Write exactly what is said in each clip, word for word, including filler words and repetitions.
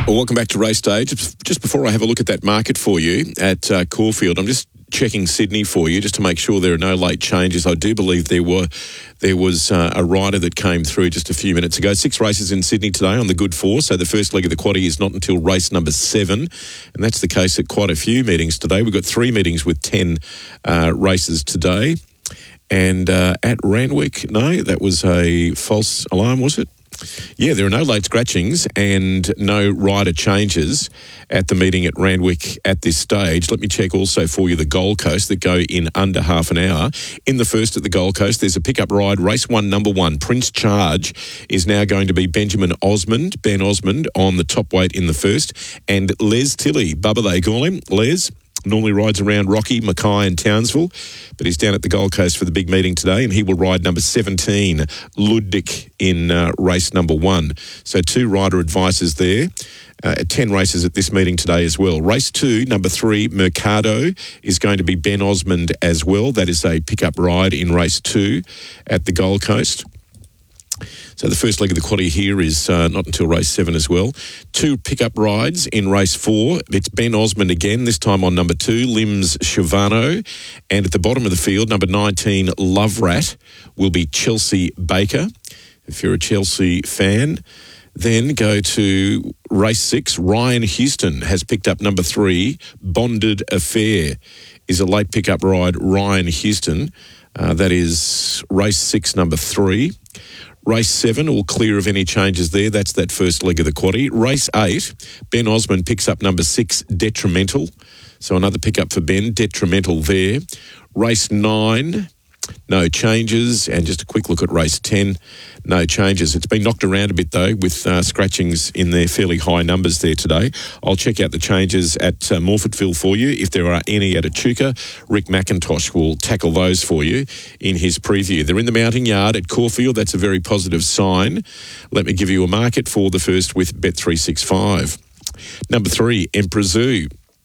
Well, welcome back to Race Day. Just, just before I have a look at that market for you at uh, Caulfield, I'm just checking Sydney for you just to make sure there are no late changes. I do believe there were there was uh, a rider that came through just a few minutes ago. Six races in Sydney today on the Good Four, so the first leg of the quaddie is not until race number seven, and that's the case at quite a few meetings today. We've got three meetings with ten uh, races today. And uh, at Randwick, no, that was a false alarm, was it? Yeah, there are no late scratchings and no rider changes at the meeting at Randwick at this stage. Let me check also for you the Gold Coast that go in under half an hour. In the first at the Gold Coast, there's a pickup ride, race one, number one. Prince Charge is now going to be Benjamin Osmond, Ben Osmond on the top weight in the first. And Les Tilley, Bubba they call him, Les. Normally rides around Rocky, Mackay and Townsville, but he's down at the Gold Coast for the big meeting today, and he will ride number seventeen, Ludwig, in uh, race number one. So two rider advices there. Uh, ten races at this meeting today as well. Race two, number three, Mercado, is going to be Ben Osmond as well. That is a pickup ride in race two at the Gold Coast. So the first leg of the quaddie here is uh, not until race seven as well. Two pickup rides in race four. It's Ben Osmond again, this time on number two, Lims Shivano. And at the bottom of the field, number nineteen, Love Rat, will be Chelsea Baker. If you're a Chelsea fan, then go to race six. Ryan Houston has picked up number three, Bonded Affair, is a late pickup ride, Ryan Houston. Uh, that is race six, number three. Race seven, all clear of any changes there. That's that first leg of the quaddie. Race eight, Ben Osmond picks up number six, Detrimental. So another pickup for Ben, Detrimental there. Race nine, no changes. And just a quick look at race ten, no changes. It's been knocked around a bit, though, with uh, scratchings in their fairly high numbers there today. I'll check out the changes at uh, Morfordville for you. If there are any at Echuca, Rick McIntosh will tackle those for you in his preview. They're in the mounting yard at Caulfield. That's a very positive sign. Let me give you a market for the first with Bet three sixty-five. Number three, Emperor Zoo,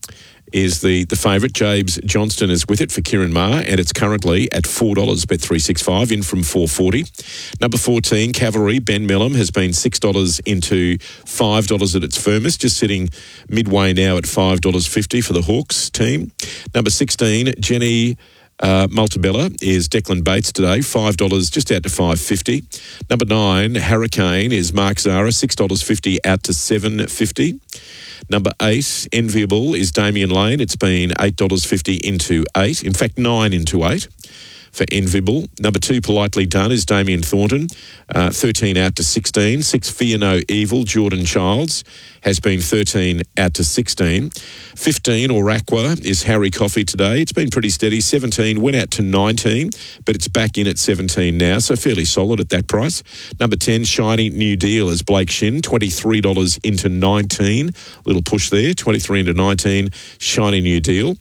is the, the favourite. James Johnston is with it for Kieran Maher, and it's currently at four dollars, Bet three sixty-five, in from four forty. Number fourteen, Cavalry, Ben Mellum, has been six dollars into five dollars at its firmest, just sitting midway now at five dollars fifty for the Hawks team. Number sixteen, Jenny Uh, Multibella, is Declan Bates today, five dollars just out to five dollars fifty. Number nine, Hurricane, is Mark Zara, six dollars fifty out to seven dollars fifty. Number eight, Enviable, is Damien Lane. It's been eight dollars fifty into eight. In fact, nine into eight for Enviable. Number two, Politely Done, is Damien Thornton, uh, thirteen out to sixteen. Six, Fear No Evil, Jordan Childs, has been thirteen out to sixteen. fifteen, Oraqua, is Harry Coffey today. It's been pretty steady. seventeen, went out to nineteen, but it's back in at seventeen now, so fairly solid at that price. Number ten, Shiny New Deal, is Blake Shin, twenty-three dollars into nineteen. Little push there, twenty-three into nineteen, Shiny New Deal.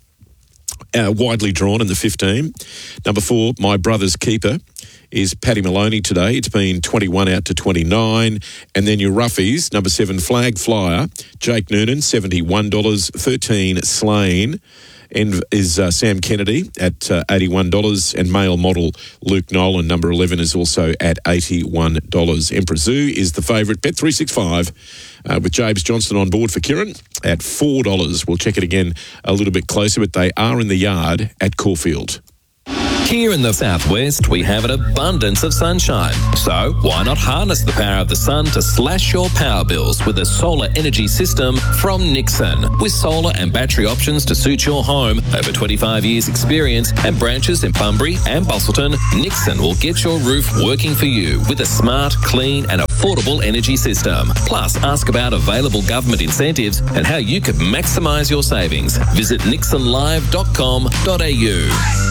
Uh, widely drawn in the fifteen. Number four, My Brother's Keeper, is Paddy Maloney today. It's been twenty-one out to twenty-nine. And then your roughies, number seven, Flag Flyer, Jake Noonan, seventy-one dollars. thirteen, Slain, and is uh, Sam Kennedy at uh, eighty-one dollars. And male model Luke Nolan, number eleven, is also at eighty-one dollars. Emperor Zoo is the favourite. Bet three sixty-five uh, with James Johnston on board for Kieran at four dollars. We'll check it again a little bit closer, but they are in the yard at Caulfield. Here in the southwest, we have an abundance of sunshine. So why not harness the power of the sun to slash your power bills with a solar energy system from Nixon? With solar and battery options to suit your home, over twenty-five years experience and branches in Bunbury and Busselton, Nixon will get your roof working for you with a smart, clean and affordable energy system. Plus, ask about available government incentives and how you could maximise your savings. Visit nixon live dot com dot a u.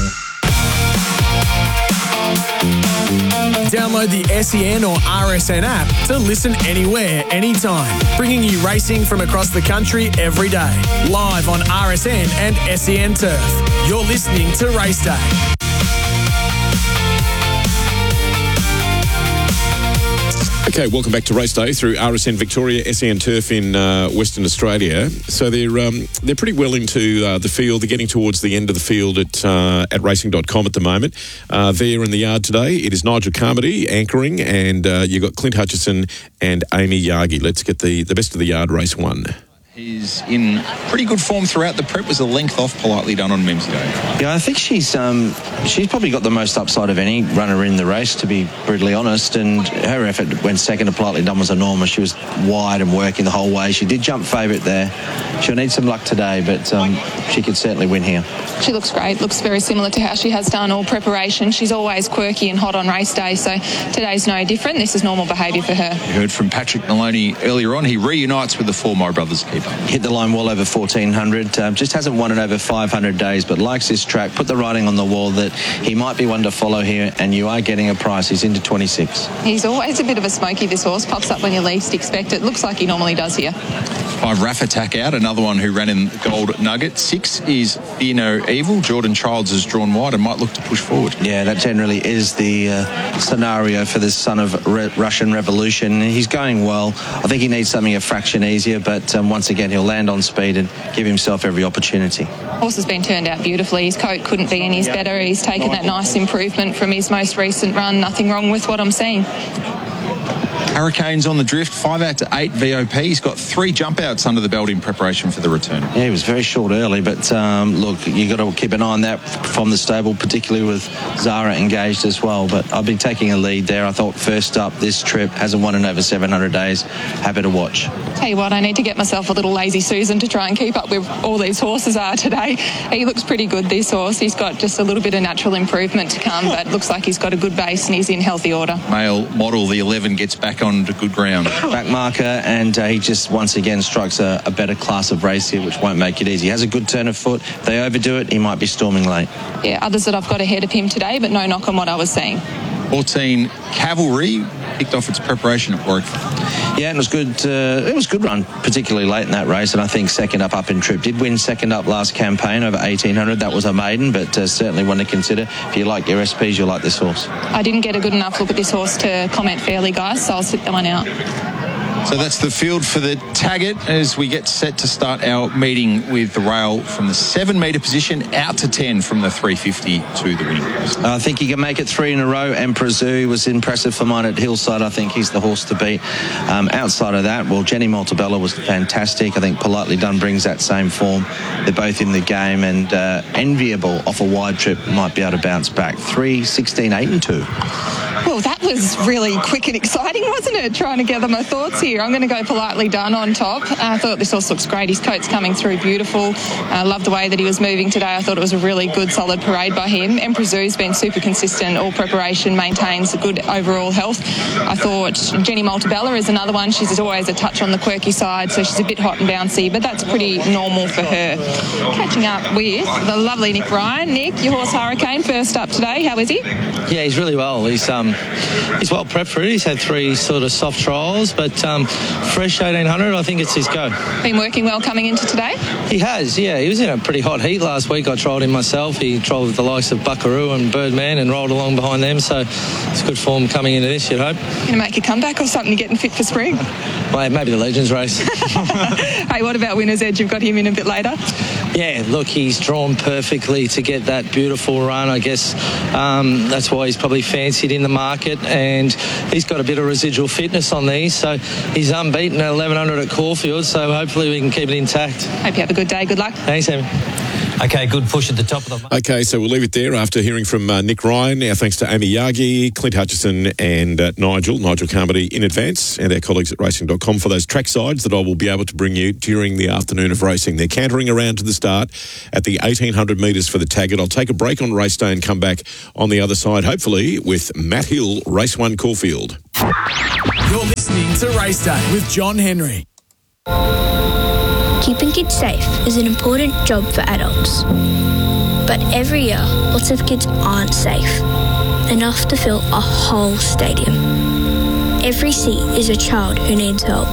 Download the S E N or R S N app to listen anywhere, anytime, bringing you racing from across the country every day. Live on R S N and S E N Turf. You're listening to Race Day. Okay, welcome back to Race Day through R S N Victoria, S E N Turf in uh, Western Australia. So they're um, they're pretty well into uh, the field. They're getting towards the end of the field at uh, at racing dot com at the moment. Uh, there in the yard today, it is Nigel Carmody anchoring, and uh, you've got Clint Hutchison and Amy Yagi. Let's get the, the best of the yard, race one. He's in pretty good form throughout. The prep was a length off, Politely Done on Mimsy Day. Yeah, I think she's um, she's probably got the most upside of any runner in the race, to be brutally honest. And her effort when second to Politely Done was enormous. She was wide and working the whole way. She did jump favourite there. She'll need some luck today, but um, she could certainly win here. She looks great. Looks very similar to how she has done all preparation. She's always quirky and hot on race day, so today's no different. This is normal behaviour for her. We heard from Patrick Maloney earlier on. He reunites with the Four-Mo Brothers keeper. Hit the line well over fourteen hundred. Um, just hasn't won in over five hundred days, but likes this track. Put the writing on the wall that he might be one to follow here, and you are getting a price. He's into twenty-six. He's always a bit of a smoky, this horse. Pops up when you least expect it. Looks like he normally does here. Five, Raff Attack out, another one who ran in Gold Nugget. Six is Fear No Evil. Jordan Childs has drawn wide and might look to push forward. Yeah, that generally is the uh, scenario for this son of Re- Russian Revolution. He's going well. I think he needs something a fraction easier, but um, once again, he'll land on speed and give himself every opportunity. Horse has been turned out beautifully. His coat couldn't be any yep. better. He's taken that nice improvement from his most recent run. Nothing wrong with what I'm seeing. Hurricanes on the drift, five out to eight V O P. He's got three jump outs under the belt in preparation for the return. Yeah, he was very short early, but um, look, you got to keep an eye on that from the stable, particularly with Zara engaged as well. But I've been taking a lead there. I thought first up this trip, hasn't won in over seven hundred days. Happy to watch. Tell you what, I need to get myself a little lazy Susan to try and keep up with all these horses are today. He looks pretty good, this horse. He's got just a little bit of natural improvement to come, but looks like he's got a good base and he's in healthy order. Male Model, the eleven, gets back onto good ground. Back marker, and uh, he just once again strikes a, a better class of race here, which won't make it easy. He has a good turn of foot. If they overdo it, he might be storming late. Yeah, others that I've got ahead of him today, but no knock on what I was seeing. fourteen, Cavalry, kicked off its preparation at Warwick. Yeah, it was good. Uh, it was a good run, particularly late in that race, and I think second up up in trip. Did win second up last campaign over eighteen hundred. That was a maiden, but uh, certainly one to consider. If you like your S Ps, you'll like this horse. I didn't get a good enough look at this horse to comment fairly, guys, so I'll sit that one out. So that's the field for the Taggart as we get set to start our meeting with the rail from the seven metre position out to ten from the three fifty to the winning post. I think he can make it three in a row. Emperor Zoo was impressive for mine at Hillside. I think he's the horse to beat. Um, outside of that, well, Jenny Montebello was fantastic. I think Politely Done brings that same form. They're both in the game, and uh, Enviable off a wide trip might be able to bounce back. three, sixteen, eight and two. Well, that was really quick and exciting, wasn't it? Trying to gather my thoughts here. I'm going to go Politely Done on top. I thought this horse looks great. His coat's coming through beautiful. I love the way that he was moving today. I thought it was a really good, solid parade by him. Emperor Zoo's been super consistent. All preparation, maintains a good overall health. I thought Jenny Montebello is another one. She's always a touch on the quirky side, so she's a bit hot and bouncy, but that's pretty normal for her. Catching up with the lovely Nick Ryan. Nick, your horse Hurricane, first up today. How is he? Yeah, he's really well. He's um, he's well prepped for it. He's had three sort of soft trials, but um, fresh eighteen hundred, I think it's his go. Been working well coming into today? He has, yeah. He was in a pretty hot heat last week. I trialled him myself. He trialled with the likes of Buckaroo and Birdman and rolled along behind them, so it's good form coming into this, you'd hope. Going to make a comeback or something, getting fit for spring? Well, maybe the Legends race. Hey, what about Winner's Edge? You've got him in a bit later? Yeah, look, he's drawn perfectly to get that beautiful run. I guess um, that's why he's probably fancied in the market, and he's got a bit of residual fitness on these, so he's unbeaten at eleven hundred at Caulfield, so hopefully we can keep it intact. Hope you have a good day. Good luck. Thanks, Amy. Okay, good push at the top of the... Okay, so we'll leave it there after hearing from uh, Nick Ryan. Now, thanks to Amy Yagi, Clint Hutchison and uh, Nigel, Nigel Carmody in advance, and our colleagues at racing dot com for those track sides that I will be able to bring you during the afternoon of racing. They're cantering around to the start at the eighteen hundred metres for the Taggart. I'll take a break on race day and come back on the other side, hopefully with Matt Hill, Race one Caulfield. You're listening to Race Day with John Henry. Keeping kids safe is an important job for adults. But every year, lots of kids aren't safe enough to fill a whole stadium. Every seat is a child who needs help.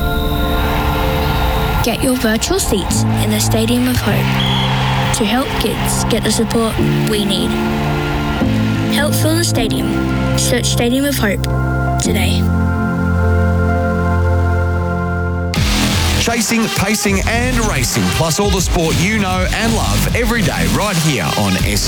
Get your virtual seats in the Stadium of Hope to help kids get the support we need. Help fill the stadium. Search Stadium of Hope today. chasing, pacing and racing, plus all the sport you know and love every day right here on S E N.